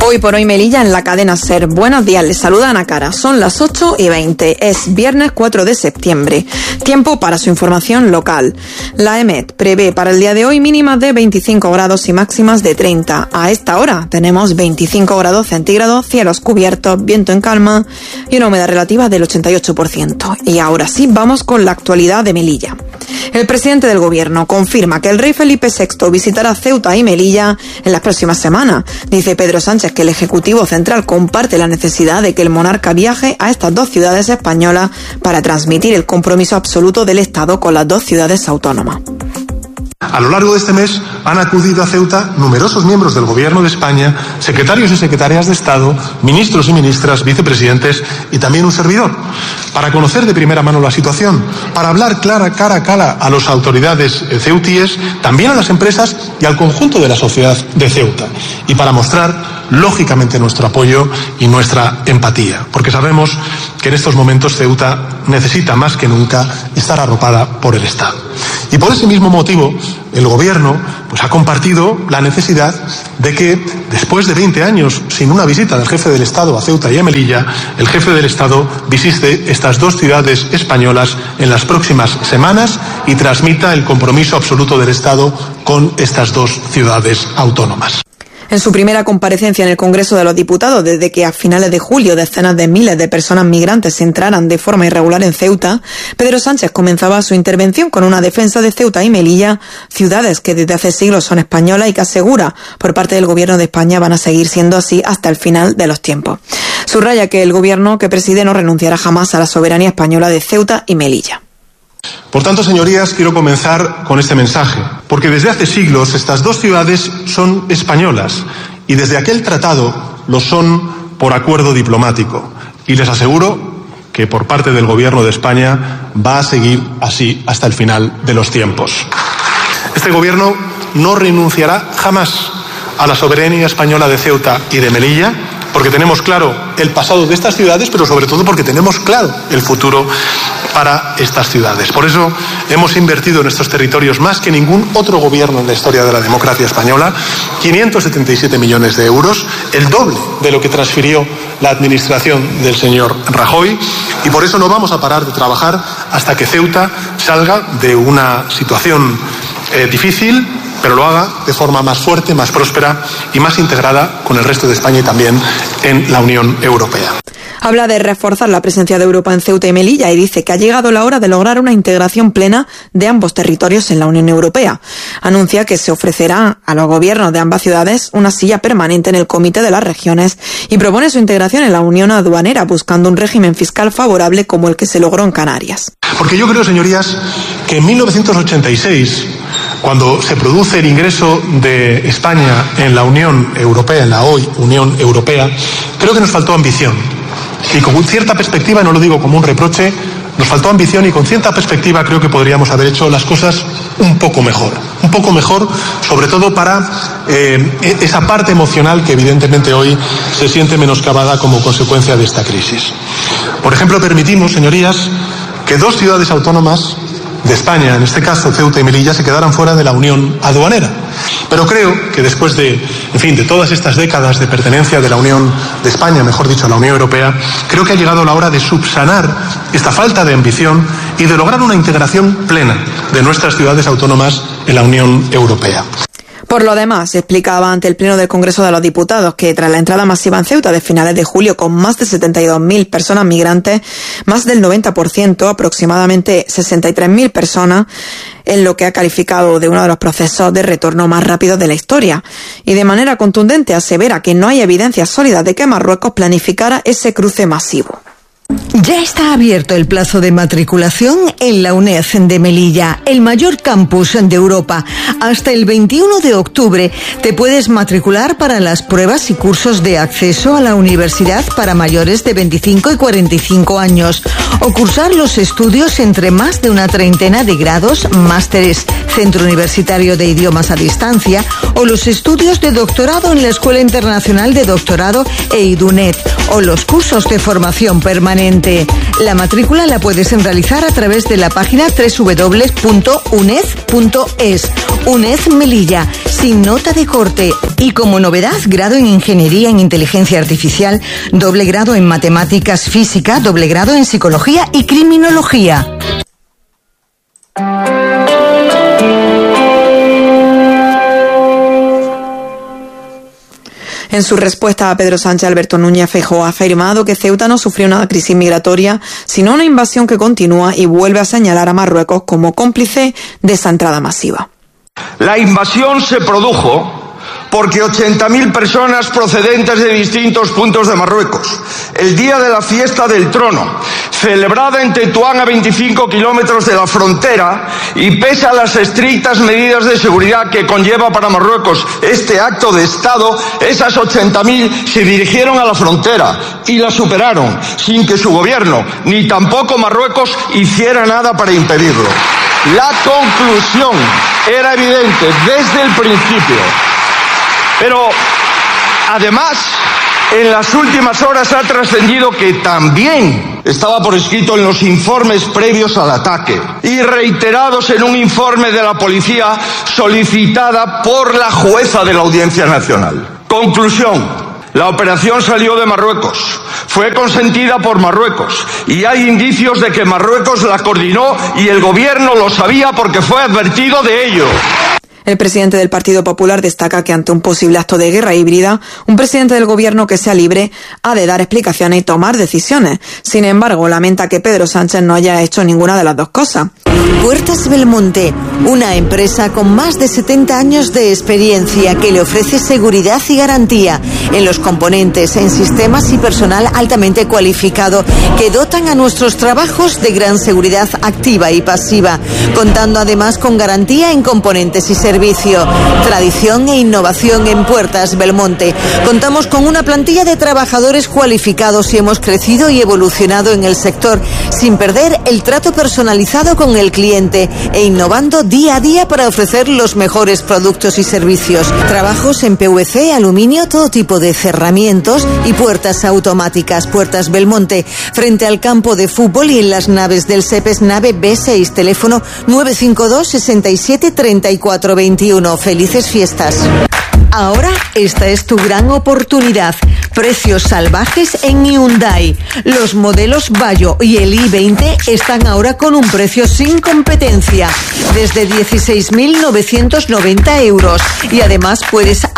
Hoy por hoy Melilla en la cadena SER. Buenos días, les saluda Ana Cara. Son las 8:20. Es viernes 4 de septiembre. Tiempo para su información local. La EMET prevé para el día de hoy mínimas de 25 grados y máximas de 30. A esta hora tenemos 25 grados centígrados, cielos cubiertos, viento en calma y una humedad relativa del 88%. Y ahora sí, vamos con la actualidad de Melilla. El presidente del Gobierno confirma que el rey Felipe VI visitará Ceuta y Melilla en las próximas semanas. Dice Pedro Sánchez que el Ejecutivo Central comparte la necesidad de que el monarca viaje a estas dos ciudades españolas para transmitir el compromiso absoluto del Estado con las dos ciudades autónomas. A lo largo de este mes han acudido a Ceuta numerosos miembros del Gobierno de España, secretarios y secretarias de Estado, ministros y ministras, vicepresidentes y también un servidor, para conocer de primera mano la situación, para hablar cara a cara a las autoridades ceutíes, también a las empresas y al conjunto de la sociedad de Ceuta, y para mostrar lógicamente nuestro apoyo y nuestra empatía, porque sabemos que en estos momentos Ceuta necesita más que nunca estar arropada por el Estado. Y por ese mismo motivo, el Gobierno ha compartido la necesidad de que, después de 20 años sin una visita del jefe del Estado a Ceuta y a Melilla, el jefe del Estado visite estas dos ciudades españolas en las próximas semanas y transmita el compromiso absoluto del Estado con estas dos ciudades autónomas. En su primera comparecencia en el Congreso de los Diputados, desde que a finales de julio decenas de miles de personas migrantes entraran de forma irregular en Ceuta, Pedro Sánchez comenzaba su intervención con una defensa de Ceuta y Melilla, ciudades que desde hace siglos son españolas y que asegura por parte del Gobierno de España van a seguir siendo así hasta el final de los tiempos. Subraya que el Gobierno que preside no renunciará jamás a la soberanía española de Ceuta y Melilla. Por tanto, señorías, quiero comenzar con este mensaje, porque desde hace siglos estas dos ciudades son españolas y desde aquel tratado lo son por acuerdo diplomático. Y les aseguro que por parte del Gobierno de España va a seguir así hasta el final de los tiempos. Este Gobierno no renunciará jamás a la soberanía española de Ceuta y de Melilla, porque tenemos claro el pasado de estas ciudades, pero sobre todo porque tenemos claro el futuro para estas ciudades. Por eso hemos invertido en estos territorios más que ningún otro gobierno en la historia de la democracia española, 577 millones de euros, el doble de lo que transfirió la administración del señor Rajoy, y por eso no vamos a parar de trabajar hasta que Ceuta salga de una situación difícil, pero lo haga de forma más fuerte, más próspera y más integrada con el resto de España y también en la Unión Europea. Habla de reforzar la presencia de Europa en Ceuta y Melilla y dice que ha llegado la hora de lograr una integración plena de ambos territorios en la Unión Europea. Anuncia que se ofrecerá a los gobiernos de ambas ciudades una silla permanente en el Comité de las Regiones y propone su integración en la Unión Aduanera, buscando un régimen fiscal favorable como el que se logró en Canarias. Porque yo creo, señorías, que en 1986, cuando se produce el ingreso de España en la Unión Europea, en la hoy Unión Europea, creo que nos faltó ambición. Y con cierta perspectiva, no lo digo como un reproche, nos faltó ambición y con cierta perspectiva creo que podríamos haber hecho las cosas un poco mejor, sobre todo para esa parte emocional que evidentemente hoy se siente menoscabada como consecuencia de esta crisis. Por ejemplo, permitimos, señorías, que dos ciudades autónomas de España, en este caso Ceuta y Melilla, se quedaran fuera de la Unión Aduanera. Pero creo que después de todas estas décadas de pertenencia de la Unión de España, mejor dicho, a la Unión Europea, creo que ha llegado la hora de subsanar esta falta de ambición y de lograr una integración plena de nuestras ciudades autónomas en la Unión Europea. Por lo demás, explicaba ante el Pleno del Congreso de los Diputados que tras la entrada masiva en Ceuta de finales de julio con más de 72.000 personas migrantes, más del 90%, aproximadamente 63.000 personas, en lo que ha calificado de uno de los procesos de retorno más rápidos de la historia. Y de manera contundente asevera que no hay evidencias sólidas de que Marruecos planificara ese cruce masivo. Ya está abierto el plazo de matriculación en la UNED de Melilla, el mayor campus de Europa. Hasta el 21 de octubre te puedes matricular para las pruebas y cursos de acceso a la universidad para mayores de 25 y 45 años o cursar los estudios entre más de una treintena de grados, másteres, Centro Universitario de Idiomas a Distancia o los estudios de doctorado en la Escuela Internacional de Doctorado e IDUNET o los cursos de formación permanente permanente. La matrícula la puedes realizar a través de la página www.uned.es. UNED Melilla, sin nota de corte. Y como novedad, grado en Ingeniería en Inteligencia Artificial, doble grado en Matemáticas Física, doble grado en Psicología y Criminología. En su respuesta a Pedro Sánchez, Alberto Núñez Feijóo ha afirmado que Ceuta no sufrió una crisis migratoria, sino una invasión que continúa, y vuelve a señalar a Marruecos como cómplice de esa entrada masiva. La invasión se produjo porque 80.000 personas procedentes de distintos puntos de Marruecos, el día de la fiesta del trono, celebrada en Tetuán, a 25 kilómetros de la frontera, y pese a las estrictas medidas de seguridad que conlleva para Marruecos este acto de Estado, esas 80.000 se dirigieron a la frontera y la superaron, sin que su gobierno, ni tampoco Marruecos, hiciera nada para impedirlo. La conclusión era evidente desde el principio. Pero, además, en las últimas horas ha trascendido que también estaba por escrito en los informes previos al ataque y reiterados en un informe de la policía solicitada por la jueza de la Audiencia Nacional. Conclusión: la operación salió de Marruecos, fue consentida por Marruecos y hay indicios de que Marruecos la coordinó y el gobierno lo sabía porque fue advertido de ello. El presidente del Partido Popular destaca que ante un posible acto de guerra híbrida, un presidente del gobierno que sea libre ha de dar explicaciones y tomar decisiones. Sin embargo, lamenta que Pedro Sánchez no haya hecho ninguna de las dos cosas. Puertas Belmonte, una empresa con más de 70 años de experiencia que le ofrece seguridad y garantía en los componentes, en sistemas y personal altamente cualificado que dotan a nuestros trabajos de gran seguridad activa y pasiva, contando además con garantía en componentes y servicio. Tradición e innovación en Puertas Belmonte. Contamos con una plantilla de trabajadores cualificados y hemos crecido y evolucionado en el sector sin perder el trato personalizado con el cliente e innovando día a día para ofrecer los mejores productos y servicios. Trabajos en PVC, aluminio, todo tipo de cerramientos y puertas automáticas. Puertas Belmonte, frente al campo de fútbol y en las naves del SEPES, nave B6, teléfono 952 67 34 21. Felices fiestas. Ahora esta es tu gran oportunidad. Precios salvajes en Hyundai. Los modelos Bayo y el i20 están ahora con un precio sin competencia, desde 16.990 euros. Y además puedes